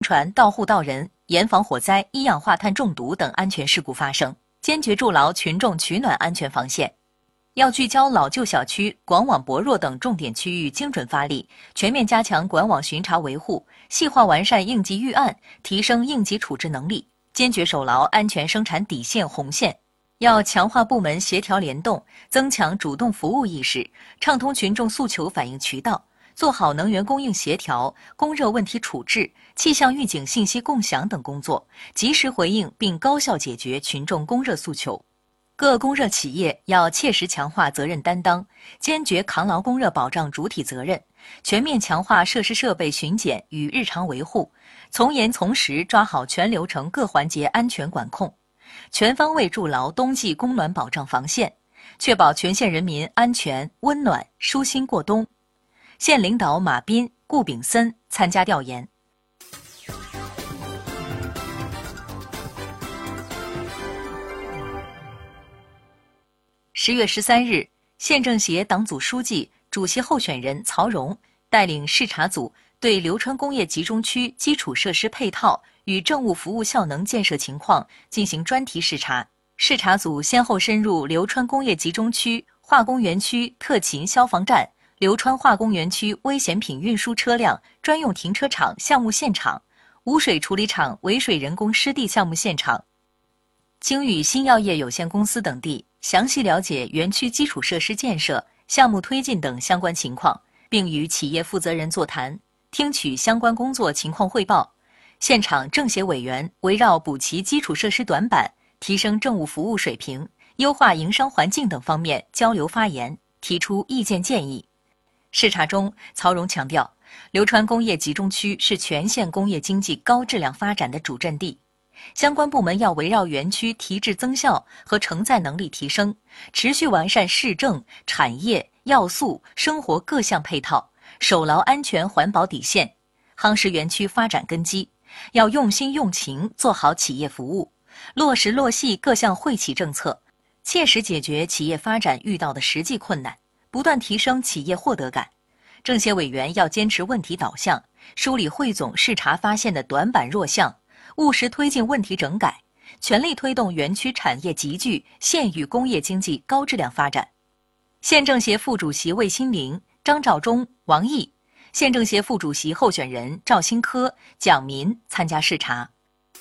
船、到户到人，严防火灾、一氧化碳中毒等安全事故发生，坚决筑牢群众取暖安全防线。要聚焦老旧小区、管网薄弱等重点区域，精准发力，全面加强管网巡查维护，细化完善应急预案，提升应急处置能力，坚决守牢安全生产底线红线。要强化部门协调联动，增强主动服务意识，畅通群众诉求反映渠道，做好能源供应协调、供热问题处置、气象预警信息共享等工作，及时回应并高效解决群众供热诉求。各供热企业要切实强化责任担当，坚决扛牢供热保障主体责任，全面强化设施设备巡检与日常维护，从严从实抓好全流程各环节安全管控，全方位筑牢冬季供暖保障防线，确保全县人民安全、温暖、舒心过冬。县领导马斌、顾炳森参加调研。10月13日，县政协党组书记、主席候选人曹荣带领视察组对流川工业集中区基础设施配套与政务服务效能建设情况进行专题视察。视察组先后深入流川工业集中区化工园区特勤消防站、流川化工园区危险品运输车辆专用停车场项目现场、污水处理厂围水人工湿地项目现场、京宇新药业有限公司等地，详细了解园区基础设施建设、项目推进等相关情况，并与企业负责人座谈，听取相关工作情况汇报。现场政协委员围绕补齐基础设施短板、提升政务服务水平、优化营商环境等方面交流发言，提出意见建议。视察中，曹荣强调，流川工业集中区是全县工业经济高质量发展的主阵地，相关部门要围绕园区提质增效和承载能力提升，持续完善市政、产业、要素、生活各项配套，守牢安全环保底线，夯实园区发展根基。要用心用情做好企业服务，落实落细各项惠企政策，切实解决企业发展遇到的实际困难，不断提升企业获得感。政协委员要坚持问题导向，梳理汇总视察发现的短板弱项，务实推进问题整改，全力推动园区产业集聚、县域工业经济高质量发展。县政协副主席魏新林、张召忠、王毅，县政协副主席候选人赵新科、蒋民参加视察。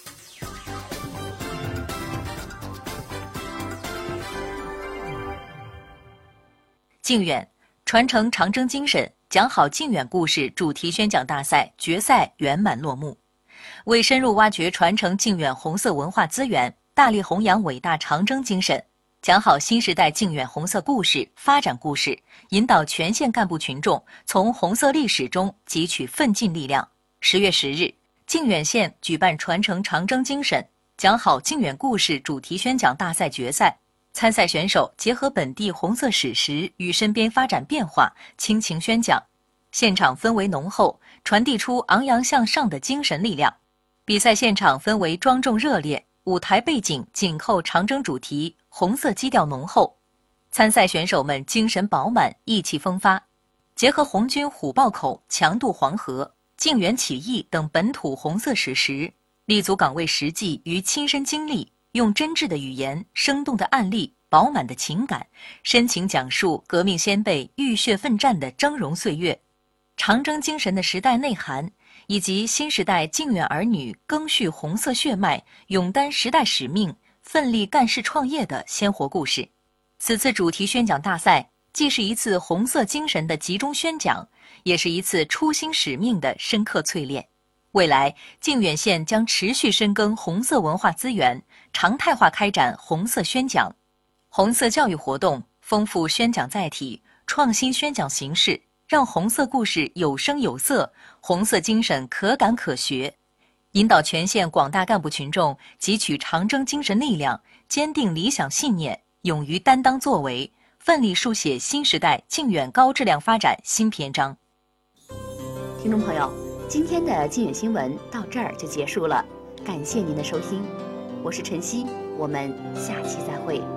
靖远传承长征精神，讲好靖远故事主题宣讲大赛决赛圆满落幕。为深入挖掘传承靖远红色文化资源，大力弘扬伟大长征精神，讲好新时代靖远红色故事、发展故事，引导全县干部群众从红色历史中汲取奋进力量。10月10日，靖远县举办传承长征精神，讲好靖远故事主题宣讲大赛决赛。参赛选手结合本地红色史实与身边发展变化，倾情宣讲，现场氛围浓厚，传递出昂扬向上的精神力量。比赛现场氛围庄重热烈，舞台背景紧扣长征主题，红色基调浓厚。参赛选手们精神饱满，意气风发，结合红军虎豹口、强渡黄河、靖远起义等本土红色史实，立足岗位实际与亲身经历，用真挚的语言、生动的案例、饱满的情感，深情讲述革命先辈浴血奋战的峥嵘岁月，长征精神的时代内涵，以及新时代靖远儿女赓续红色血脉、勇担时代使命、奋力干事创业的鲜活故事。此次主题宣讲大赛既是一次红色精神的集中宣讲，也是一次初心使命的深刻淬炼。未来，靖远县将持续深耕红色文化资源，常态化开展红色宣讲、红色教育活动，丰富宣讲载体，创新宣讲形式，让红色故事有声有色，红色精神可感可学，引导全县广大干部群众汲取长征精神力量，坚定理想信念，勇于担当作为，奋力书写新时代靖远高质量发展新篇章。 听众朋友，今天的靖远新闻到这儿就结束了，感谢您的收听，我是晨曦，我们下期再会。